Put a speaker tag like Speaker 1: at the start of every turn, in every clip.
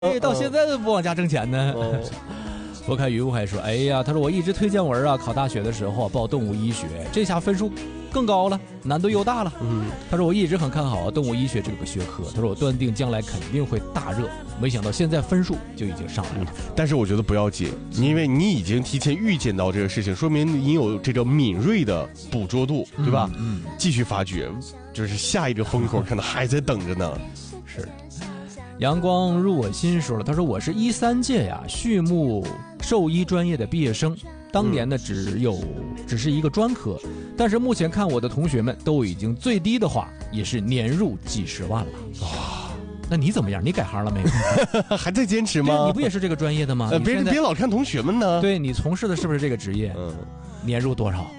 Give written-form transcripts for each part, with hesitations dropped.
Speaker 1: 到现在都不往家挣钱呢。我看于还说，哎呀，他说我一直推荐文啊，考大学的时候报动物医学，这下分数更高了，难度又大了。他说我一直很看好动物医学这个学科，他说我断定将来肯定会大热，没想到现在分数就已经上来了。
Speaker 2: 但是我觉得不要紧，因为你已经提前预见到这个事情，说明你有这个敏锐的捕捉度，对吧？继续发掘，就是下一个风口可能还在等着呢。
Speaker 1: 是。阳光入我心说了，他说我是13届呀畜牧兽医专业的毕业生，当年呢只是一个专科，但是目前看我的同学们都已经最低的话也是年入几十万了。哇，那你怎么样？你改行了没有？
Speaker 2: 还在坚持吗？
Speaker 1: 你不也是这个专业的吗？
Speaker 2: 别老看同学们呢。
Speaker 1: 对，你从事的是不是这个职业？年入多少？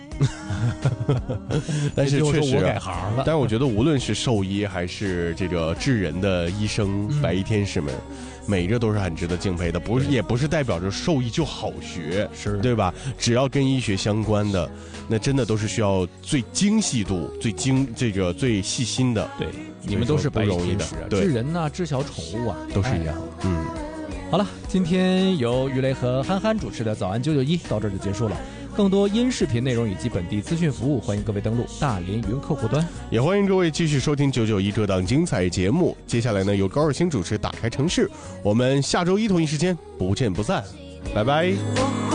Speaker 2: 但是确实
Speaker 1: 我改行了。
Speaker 2: 但是我觉得无论是兽医还是这个治人的医生、白衣天使们，每一个都是很值得敬佩的。也不是代表着兽医就好学，
Speaker 1: 是
Speaker 2: 对吧？只要跟医学相关的，那真的都是需要最精细度、最细心的。
Speaker 1: 对，你们都是白衣天使，治人啊，治小宠物啊，
Speaker 2: 都是一样。
Speaker 1: 好了，今天由于雷和憨憨主持的早安991到这就结束了。更多音视频内容以及本地资讯服务，欢迎各位登录大连云客户端，
Speaker 2: 也欢迎各位继续收听991这档精彩节目。接下来呢，由高尔星主持打开城市，我们下周一同一时间不见不散，拜拜。